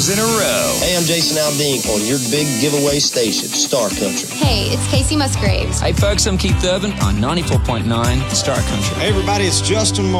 shows in a row. Hey, I'm Jason Aldean on your big giveaway station, Star Country. Hey, it's Casey Musgraves. Hey, folks, I'm Keith Urban on 94.9 Star Country. Hey, everybody, it's Justin